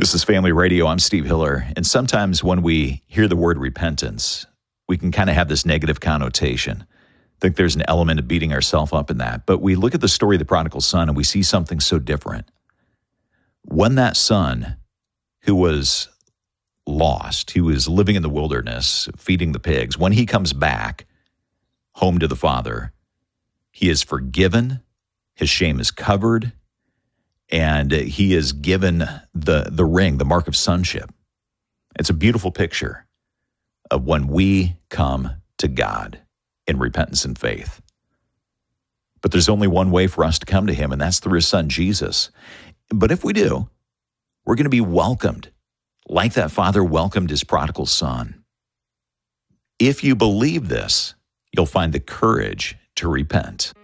This is Family Radio. I'm Steve Hiller. And sometimes when we hear the word repentance, we can kind of have this negative connotation. I think there's an element of beating ourselves up in that. But we look at the story of the prodigal son and we see something so different. When that son who was lost, who was living in the wilderness, feeding the pigs, when he comes back home to the father, he is forgiven, his shame is covered, and he is given the ring, the mark of sonship. It's a beautiful picture of when we come to God in repentance and faith. But there's only one way for us to come to him, and that's through his son, Jesus. But if we do, we're going to be welcomed like that father welcomed his prodigal son. If you believe this, you'll find the courage to repent.